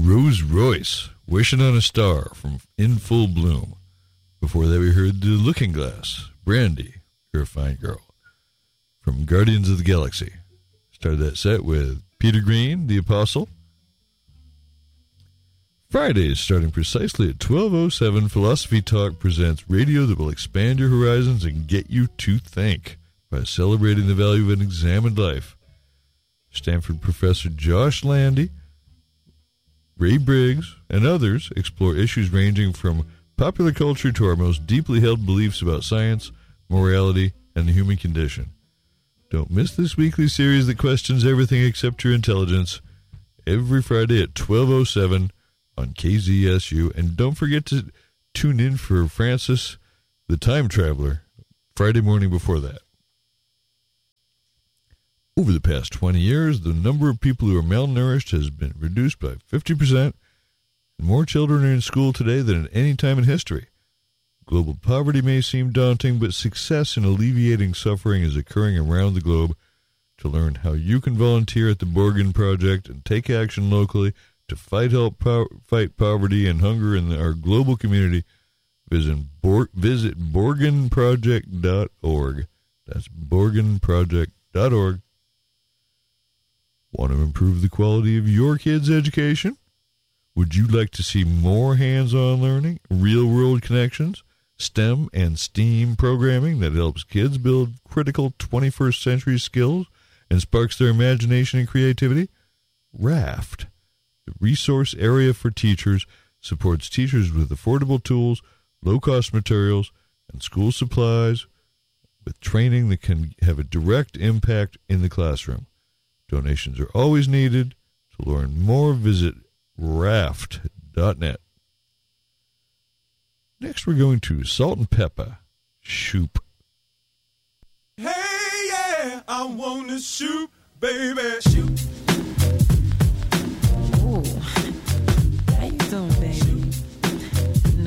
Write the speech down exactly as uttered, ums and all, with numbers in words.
Rose Royce, Wishing on a Star from In Full Bloom. Before that we heard The Looking Glass, Brandy, You're a Fine Girl, from Guardians of the Galaxy. Started that set with Peter Green, The Apostle. Fridays, starting precisely at twelve oh seven, Philosophy Talk presents radio that will expand your horizons and get you to think by celebrating the value of an examined life. Stanford professor Josh Landy, Ray Briggs, and others explore issues ranging from popular culture to our most deeply held beliefs about science, morality, and the human condition. Don't miss this weekly series that questions everything except your intelligence every Friday at twelve oh seven on K Z S U. And don't forget to tune in for Francis the Time Traveler Friday morning before that. Over the past twenty years, the number of people who are malnourished has been reduced by fifty percent. More children are in school today than at any time in history. Global poverty may seem daunting, but success in alleviating suffering is occurring around the globe. To learn how you can volunteer at the Borgen Project and take action locally to fight help po- fight poverty and hunger in our global community, visit, Bor- visit borgen project dot org. That's borgen project dot org. Want to improve the quality of your kids' education? Would you like to see more hands-on learning, real-world connections, STEM and STEAM programming that helps kids build critical twenty-first century skills and sparks their imagination and creativity? RAFT, the Resource Area for Teachers, supports teachers with affordable tools, low-cost materials, and school supplies with training that can have a direct impact in the classroom. Donations are always needed. To learn more, visit raft dot net. Next, we're going to Salt and Pepper, Shoop. Hey, yeah, I want to shoot, baby, shoot.